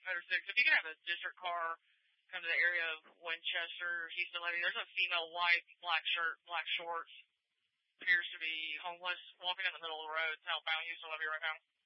Motor 6. If you can have a district car come to the area of Winchester, Houston Levy, there's a female white, black shirt, black shorts, appears to be homeless, walking in the middle of the road southbound Houston Levy right now.